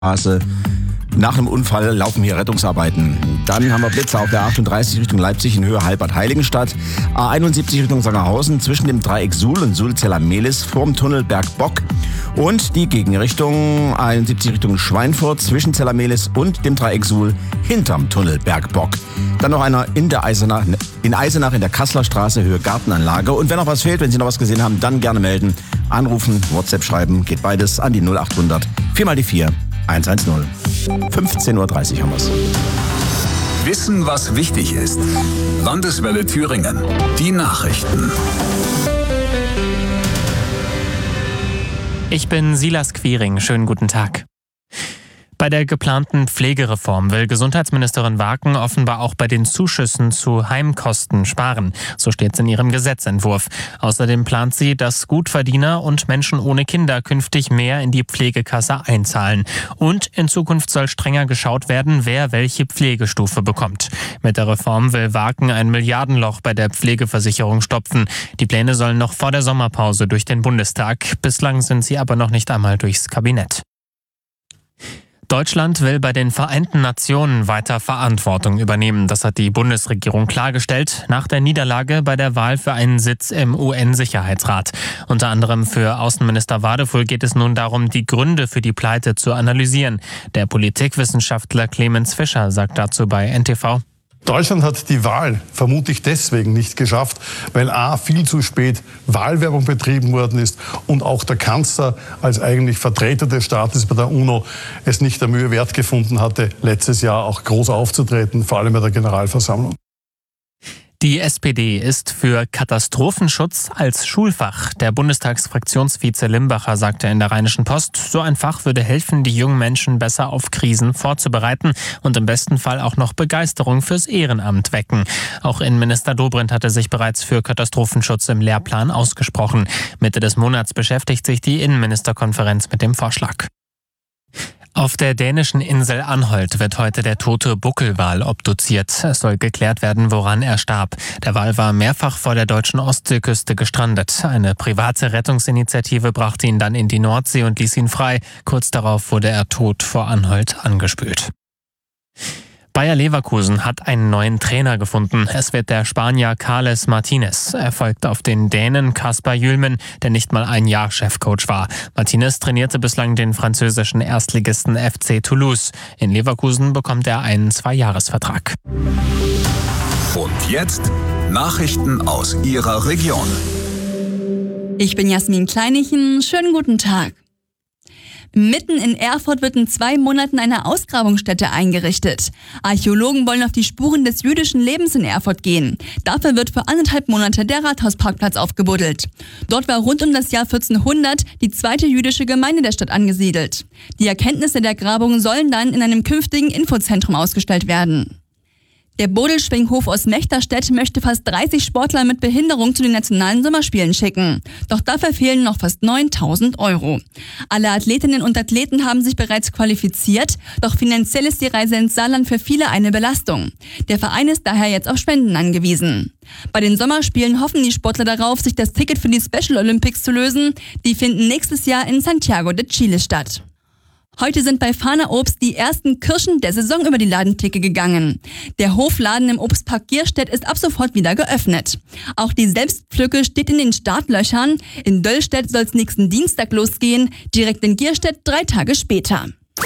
Straße. Nach einem Unfall laufen hier Rettungsarbeiten. Dann haben wir Blitzer auf der 38 Richtung Leipzig in Höhe Halbert-Heiligenstadt. A71 Richtung Sangerhausen zwischen dem Dreieck Suhl und Sulzeller-Mehlis vorm Tunnel Bergbock. Und die Gegenrichtung A71 Richtung Schweinfurt zwischen Zeller-Mehlis und dem Dreieck Suhl hinterm Tunnel Bergbock. Dann noch einer in Eisenach in der Kasseler Straße Höhe Gartenanlage. Und wenn noch was fehlt, wenn Sie noch was gesehen haben, dann gerne melden. Anrufen, WhatsApp schreiben, geht beides an die 0800 4x4 110. 15.30 Uhr haben wir's. Wissen, was wichtig ist. Landeswelle Thüringen. Die Nachrichten. Ich bin Silas Quiring. Schönen guten Tag. Bei der geplanten Pflegereform will Gesundheitsministerin Waken offenbar auch bei den Zuschüssen zu Heimkosten sparen. So steht es in ihrem Gesetzentwurf. Außerdem plant sie, dass Gutverdiener und Menschen ohne Kinder künftig mehr in die Pflegekasse einzahlen. Und in Zukunft soll strenger geschaut werden, wer welche Pflegestufe bekommt. Mit der Reform will Waken ein Milliardenloch bei der Pflegeversicherung stopfen. Die Pläne sollen noch vor der Sommerpause durch den Bundestag. Bislang sind sie aber noch nicht einmal durchs Kabinett. Deutschland will bei den Vereinten Nationen weiter Verantwortung übernehmen. Das hat die Bundesregierung klargestellt nach der Niederlage bei der Wahl für einen Sitz im UN-Sicherheitsrat. Unter anderem für Außenminister Wadefuhl geht es nun darum, die Gründe für die Pleite zu analysieren. Der Politikwissenschaftler Clemens Fischer sagt dazu bei NTV: Deutschland hat die Wahl vermutlich deswegen nicht geschafft, weil a. viel zu spät Wahlwerbung betrieben worden ist und auch der Kanzler als eigentlich Vertreter des Staates bei der UNO es nicht der Mühe wert gefunden hatte, letztes Jahr auch groß aufzutreten, vor allem bei der Generalversammlung. Die SPD ist für Katastrophenschutz als Schulfach. Der Bundestagsfraktionsvize Limbacher sagte in der Rheinischen Post, so ein Fach würde helfen, die jungen Menschen besser auf Krisen vorzubereiten und im besten Fall auch noch Begeisterung fürs Ehrenamt wecken. Auch Innenminister Dobrindt hatte sich bereits für Katastrophenschutz im Lehrplan ausgesprochen. Mitte des Monats beschäftigt sich die Innenministerkonferenz mit dem Vorschlag. Auf der dänischen Insel Anholt wird heute der tote Buckelwal obduziert. Es soll geklärt werden, woran er starb. Der Wal war mehrfach vor der deutschen Ostseeküste gestrandet. Eine private Rettungsinitiative brachte ihn dann in die Nordsee und ließ ihn frei. Kurz darauf wurde er tot vor Anholt angespült. Bayer Leverkusen hat einen neuen Trainer gefunden. Es wird der Spanier Carles Martínez. Er folgt auf den Dänen Kasper Hjulmen, der nicht mal ein Jahr Chefcoach war. Martínez trainierte bislang den französischen Erstligisten FC Toulouse. In Leverkusen bekommt er einen 2-Jahres-Vertrag. Und jetzt Nachrichten aus Ihrer Region. Ich bin Jasmin Kleinichen. Schönen guten Tag. Mitten in Erfurt wird in 2 Monaten eine Ausgrabungsstätte eingerichtet. Archäologen wollen auf die Spuren des jüdischen Lebens in Erfurt gehen. Dafür wird für 1,5 Monate der Rathausparkplatz aufgebuddelt. Dort war rund um das Jahr 1400 die zweite jüdische Gemeinde der Stadt angesiedelt. Die Erkenntnisse der Grabung sollen dann in einem künftigen Infozentrum ausgestellt werden. Der Bodelschwinghof aus Mechterstedt möchte fast 30 Sportler mit Behinderung zu den nationalen Sommerspielen schicken. Doch dafür fehlen noch fast 9.000 €. Alle Athletinnen und Athleten haben sich bereits qualifiziert, doch finanziell ist die Reise ins Saarland für viele eine Belastung. Der Verein ist daher jetzt auf Spenden angewiesen. Bei den Sommerspielen hoffen die Sportler darauf, sich das Ticket für die Special Olympics zu lösen. Die finden nächstes Jahr in Santiago de Chile statt. Heute sind bei Fahner Obst die ersten Kirschen der Saison über die Ladentheke gegangen. Der Hofladen im Obstpark Gierstedt ist ab sofort wieder geöffnet. Auch die Selbstpflücke steht in den Startlöchern. In Döllstedt soll es nächsten Dienstag losgehen, direkt in Gierstedt 3 Tage später.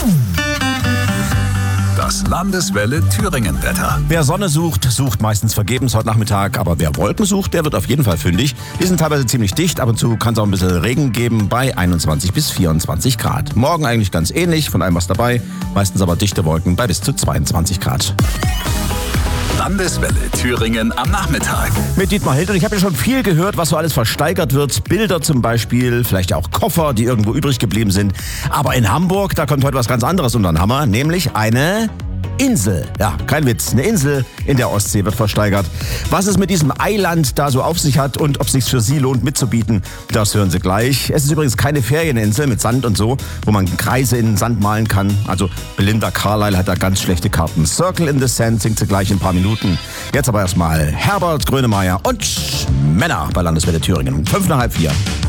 Das Landeswelle Thüringen-Wetter. Wer Sonne sucht, sucht meistens vergebens heute Nachmittag. Aber wer Wolken sucht, der wird auf jeden Fall fündig. Die sind teilweise ziemlich dicht. Ab und zu kann es auch ein bisschen Regen geben bei 21 bis 24 Grad. Morgen eigentlich ganz ähnlich, von allem was dabei. Meistens aber dichte Wolken bei bis zu 22 Grad. Landeswelle Thüringen am Nachmittag. Mit Dietmar Hild. Und ich habe ja schon viel gehört, was so alles versteigert wird. Bilder zum Beispiel, vielleicht auch Koffer, die irgendwo übrig geblieben sind. Aber in Hamburg, da kommt heute was ganz anderes unter den Hammer, nämlich eine Insel. Ja, kein Witz. Eine Insel in der Ostsee wird versteigert. Was es mit diesem Eiland da so auf sich hat und ob es sich für Sie lohnt mitzubieten, das hören Sie gleich. Es ist übrigens keine Ferieninsel mit Sand und so, wo man Kreise in den Sand malen kann. Also Belinda Carlisle hat da ganz schlechte Karten. Circle in the Sand singt sie gleich in ein paar Minuten. Jetzt aber erstmal Herbert Grönemeyer und Männer bei Landeswelle Thüringen. 3:55.